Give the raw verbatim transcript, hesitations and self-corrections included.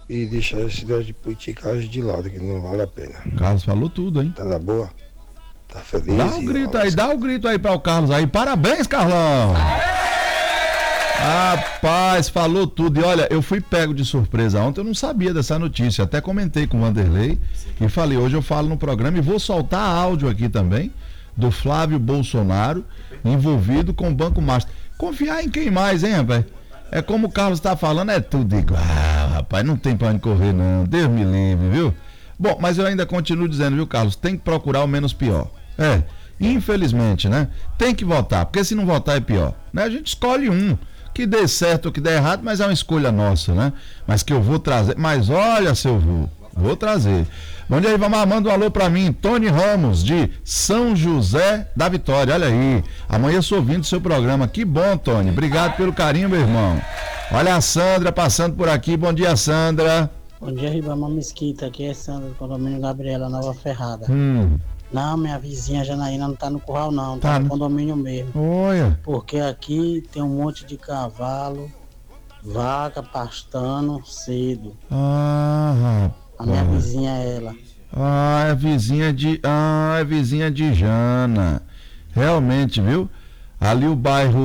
e deixar a cidade de politicagem de lado, que não vale a pena. Carlos falou tudo, hein? Tá na boa? Tá feliz? Dá o grito aí, dá o grito aí para o Carlos aí. Parabéns, Carlão! Rapaz, falou tudo. E olha, eu fui pego de surpresa ontem, eu não sabia dessa notícia. Até comentei com o Vanderlei e falei, hoje eu falo no programa e vou soltar áudio aqui também do Flávio Bolsonaro envolvido com o Banco Master. Confiar em quem mais, hein, rapaz? É como o Carlos tá falando, é tudo igual, rapaz. Não tem pra onde correr, não. Deus me livre, viu? Bom, mas eu ainda continuo dizendo, viu, Carlos? Tem que procurar o menos pior. É, infelizmente, né? Tem que votar, porque se não votar é pior. Né? A gente escolhe um. Que dê certo ou que dê errado, mas é uma escolha nossa, né? Mas que eu vou trazer. Mas olha, seu vou, vou trazer. Bom dia, Ribamar, manda um alô pra mim, Tony Ramos, de São José da Vitória. Olha aí, amanhã eu sou ouvindo o seu programa. Que bom, Tony. Obrigado pelo carinho, meu irmão. Olha a Sandra passando por aqui. Bom dia, Sandra. Bom dia, Ribamar Mesquita. Aqui é Sandra do condomínio Gabriela Nova Ferrada. Hum. Não, minha vizinha Janaína não tá no curral não, tá, tá no condomínio mesmo. Olha. Porque aqui tem um monte de cavalo, vaca pastando cedo. Ah, rapaz. A minha vizinha é ela. Ah, é vizinha de. Ah, é vizinha de Jana. Realmente, viu? Ali o bairro